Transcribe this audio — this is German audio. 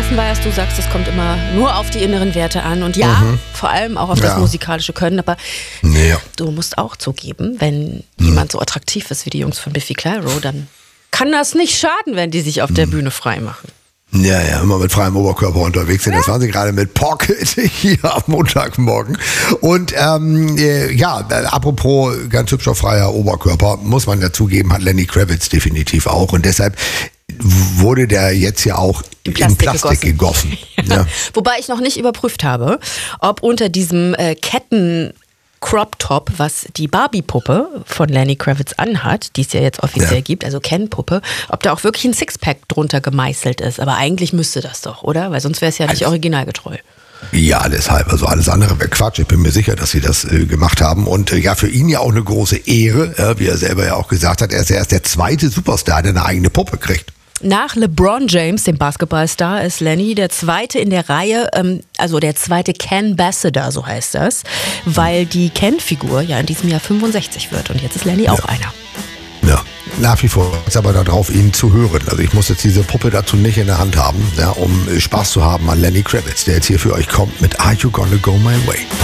einigermaßen weißt, du sagst, es kommt immer nur auf die inneren Werte an und vor allem auch auf das musikalische Können, aber du musst auch zugeben, wenn jemand so attraktiv ist wie die Jungs von Biffy Clyro, dann kann das nicht schaden, wenn die sich auf der Bühne frei machen. Ja, immer mit freiem Oberkörper unterwegs sind. Das waren sie gerade mit Pocket hier am Montagmorgen. Und apropos ganz hübscher freier Oberkörper, muss man ja zugeben, hat Lenny Kravitz definitiv auch. Und deshalb wurde der jetzt ja auch in Plastik gegossen. Ja. Wobei ich noch nicht überprüft habe, ob unter diesem Crop-Top, was die Barbie-Puppe von Lenny Kravitz anhat, die es ja jetzt offiziell gibt, also Ken-Puppe, ob da auch wirklich ein Sixpack drunter gemeißelt ist. Aber eigentlich müsste das doch, oder? Weil sonst wäre es ja nicht originalgetreu. Ja, deshalb. Also alles andere wäre Quatsch. Ich bin mir sicher, dass sie das gemacht haben. Und für ihn ja auch eine große Ehre, wie er selber ja auch gesagt hat. Er ist ja erst der zweite Superstar, der eine eigene Puppe kriegt. Nach LeBron James, dem Basketballstar, ist Lenny der zweite in der Reihe, also der zweite Ken-Ambassador, so heißt das, weil die Ken-Figur ja in diesem Jahr 65 wird und jetzt ist Lenny auch einer. Ja, nach wie vor ist aber darauf, ihn zu hören. Also ich muss jetzt diese Puppe dazu nicht in der Hand haben, um Spaß zu haben an Lenny Kravitz, der jetzt hier für euch kommt mit Are You Gonna Go My Way?